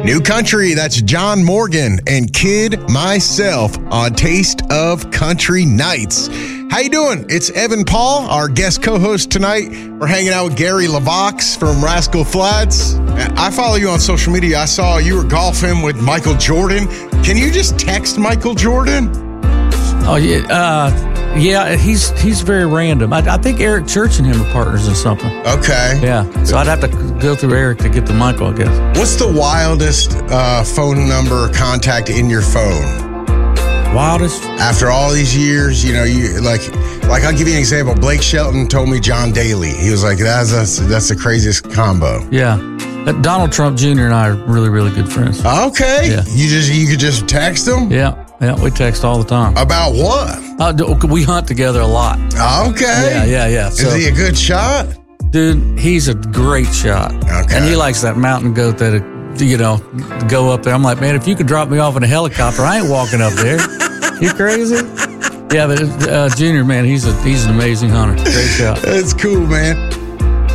New Country, that's John Morgan and Kid Myself on Taste of Country Nights. How you doing? It's Evan Paul, our guest co-host tonight. We're hanging out with Gary LaVox from Rascal Flatts. I follow you on social media. I saw you were golfing with Michael Jordan. Can you just text Michael Jordan? Oh, yeah. Yeah, he's very random. I think Eric Church and him are partners in something. Okay. Yeah. So I'd have to go through Eric to get to Michael, I guess. What's the wildest phone number or contact in your phone? Wildest? After all these years, you know, like I'll give you an example. Blake Shelton told me John Daly. He was like, that's the craziest combo. Yeah. Donald Trump Jr. and I are really, really good friends. Okay. Yeah. You could just text him? Yeah, we text all the time. About what? We hunt together a lot. Okay. Yeah. So, is he a good shot? Dude, he's a great shot. Okay. And he likes that mountain goat that, go up there. I'm like, man, if you could drop me off in a helicopter, I ain't walking up there. You crazy? Yeah, but Junior, man, he's an amazing hunter. Great shot. That's cool, man.